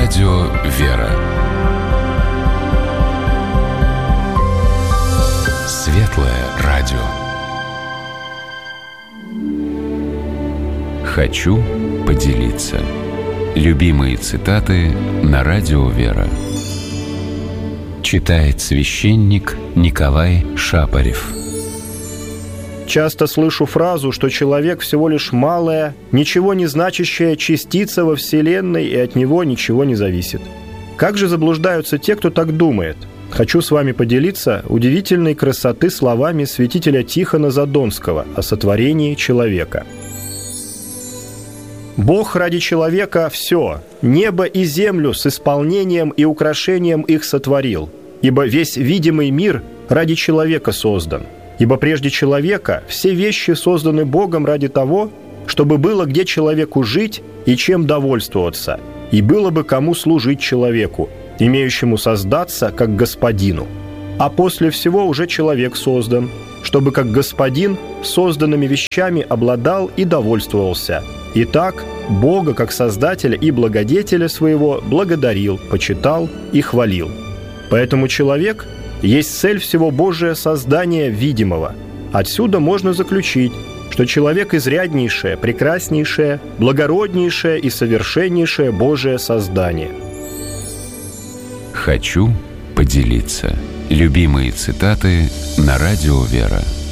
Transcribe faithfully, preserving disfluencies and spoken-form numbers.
Радио «Вера». Светлое радио. Хочу поделиться. Любимые цитаты на Радио «Вера». Читает священник Николай Шапарев. Часто слышу фразу, что человек всего лишь малая, ничего не значащая частица во Вселенной, и от него ничего не зависит. Как же заблуждаются те, кто так думает? Хочу с вами поделиться удивительной красоты словами святителя Тихона Задонского о сотворении человека. «Бог ради человека все, небо и землю с исполнением и украшением их сотворил, ибо весь видимый мир ради человека создан. Ибо прежде человека все вещи созданы Богом ради того, чтобы было где человеку жить и чем довольствоваться, и было бы кому служить человеку, имеющему создаться как господину. А после всего уже человек создан, чтобы как господин созданными вещами обладал и довольствовался. Итак, Бога как Создателя и Благодетеля своего благодарил, почитал и хвалил. Поэтому человек – есть цель всего Божия создания видимого. Отсюда можно заключить, что человек изряднейшее, прекраснейшее, благороднейшее и совершеннейшее Божие создание. Хочу поделиться. Любимые цитаты на Радио «Вера».